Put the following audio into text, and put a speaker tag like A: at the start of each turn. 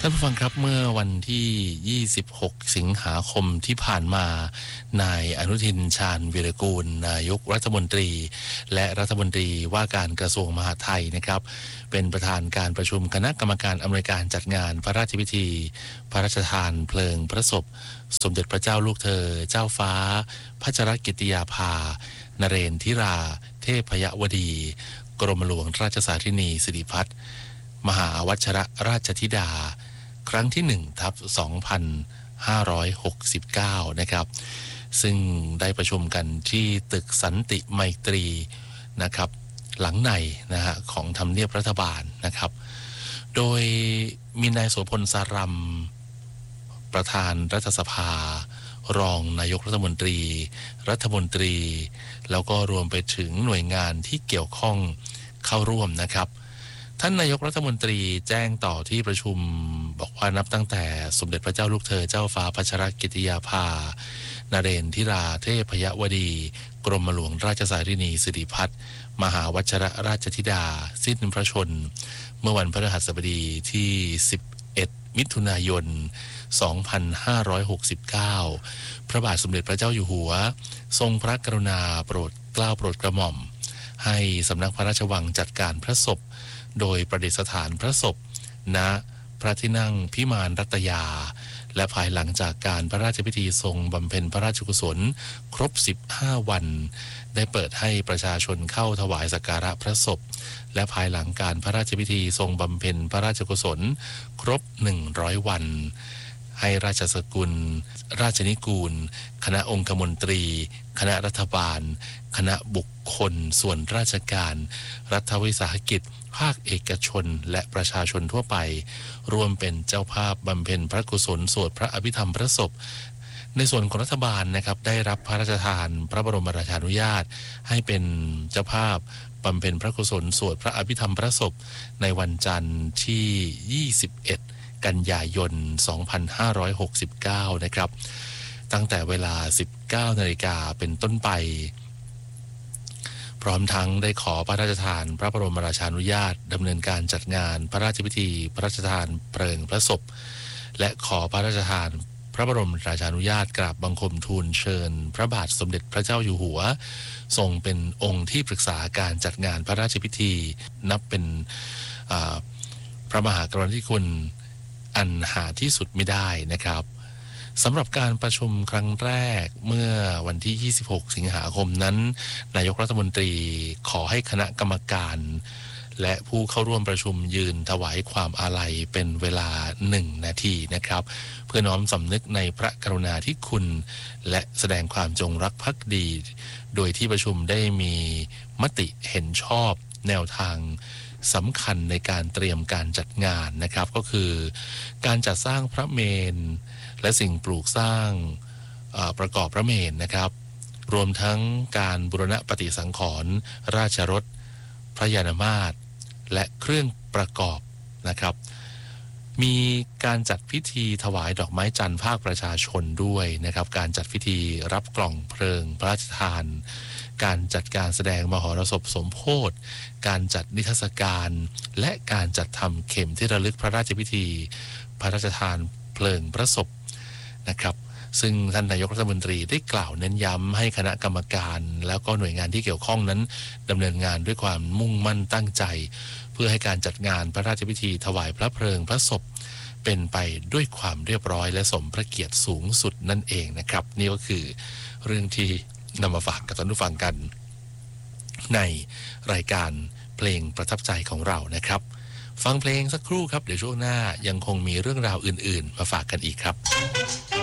A: ท่านผู้ฟังครับเมื่อวันที่ 26 สิงหาคมที่ผ่านมา นายอนุทิน ชาญวีรกูล นายกรัฐมนตรีและรัฐมนตรีว่าการกระทรวงมหาดไทยนะครับเป็นประธานการประชุมคณะกรรมการอำนวยการจัดงานพระราชพิธีพระราชทานเพลิงพระศพสมเด็จพระเจ้าลูกเธอเจ้าฟ้าพัชรกิติยาภานเรนทิราเทพยวดี กรมหลวงราชสารินีสิริพัฒน์มหาวัชรราชธิดาครั้งที่1/2569นะครับซึ่งได้ประชุมกันที่ตึกสันติไมตรีนะครับหลังในนะฮะของทำเนียบรัฐบาลนะครับโดยมีนายโสพลสารัมประธานรัฐสภารองนายกรัฐมนตรีแล้วก็รวมไปถึงหน่วยงานที่เกี่ยวข้องเข้าร่วมนะครับท่านนายกรัฐมนตรีแจ้งต่อที่ประชุมบอกว่านับตั้งแต่สมเด็จพระเจ้าลูกเธอเจ้าฟ้าพัชรกิติยาภานเรนทิราเทพยวดี กรมหลวงราชสารินีสิริพัฒน์มหาวัชรราชธิดาสิ้นพระชนม์เมื่อวันพฤหัสบดีที่11มิถุนายน2569พระบาทสมเด็จพระเจ้าอยู่หัวทรงพระกรุณาโปรดเกล้าโปรดกระหม่อมให้สำนักพระราชวังจัดการพระศพโดยประดิษฐานพระศพณพระที่นั่งพิมานรัตยาและภายหลังจากการพระราชพิธีทรงบำเพ็ญพระราชกุศลครบ15วันได้เปิดให้ประชาชนเข้าถวายสักการะพระศพและภายหลังการพระราชพิธีทรงบำเพ็ญพระราชกุศลครบ100วันให้ราชสกุลราชนิกูลคณะองคมนตรีคณะรัฐบาลคณะบุคคลส่วนราชการรัฐวิสาหกิจภาคเอกชนและประชาชนทั่วไปร่วมเป็นเจ้าภาพบำเพ็ญพระกุศลสวดพระอภิธรรมพระศพในส่วนของรัฐบาลนะครับได้รับพระราชทานพระบรมราชานุญาตให้เป็นเจ้าภาพบำเพ็ญพระกุศลสวดพระอภิธรรมพระศพในวันจันทร์ที่21กันยายน2569นะครับตั้งแต่เวลา 19 นาฬิกาเป็นต้นไปพร้อมทั้งได้ขอพระราชทานพระบรมราชานุญาตดำเนินการจัดงานพระราชพิธีพระราชทานเพลิงพระศพและขอพระราชทานพระบรมราชานุญาตกราบบังคมทูลเชิญพระบาทสมเด็จพระเจ้าอยู่หัวทรงเป็นองค์ที่ปรึกษาการจัดงานพระราชพิธีนับเป็นพระมหากรุณาธิคุณอันหาที่สุดไม่ได้นะครับสำหรับการประชุมครั้งแรกเมื่อวันที่ 26 สิงหาคมนั้นนายกรัฐมนตรีขอให้คณะกรรมการและผู้เข้าร่วมประชุมยืนถวายความอาลัยเป็นเวลา1 นาทีนะครับเพื่อน้อมสำนึกในพระกรุณาธิคุณและแสดงความจงรักภักดีโดยที่ประชุมได้มีมติเห็นชอบแนวทางสำคัญในการเตรียมการจัดงานนะครับก็คือการจัดสร้างพระเมรุและสิ่งปลูกสร้างประกอบพระเมรุนะครับรวมทั้งการบูรณะปฏิสังขรณ์ราชรถพระยานมาตรและเครื่องประกอบนะครับมีการจัดพิธีถวายดอกไม้จันทร์ภาคประชาชนด้วยนะครับการจัดพิธีรับกล่องเพลิงพระราชทานการจัดการแสดงมหรสพสมโภชการจัดนิทรรศการและการจัดทำเข็มที่ระลึกพระราชพิธีพระราชทานเพลิงพระศพนะครับซึ่งท่านนายกรัฐมนตรีได้กล่าวเน้นย้ำให้คณะกรรมการแล้วก็หน่วยงานที่เกี่ยวข้องนั้นดำเนินงานด้วยความมุ่งมั่นตั้งใจเพื่อให้การจัดงานพระราชพิธีถวายพระเพลิงพระศพเป็นไปด้วยความเรียบร้อยและสมพระเกียรติสูงสุดนั่นเองนะครับนี่ก็คือเรื่องที่นำมาฝากกับท่านผู้ฟังกันในรายการเพลงประทับใจของเรานะครับฟังเพลงสักครู่ครับเดี๋ยวช่วงหน้ายังคงมีเรื่องราวอื่นๆมาฝากกันอีกครับ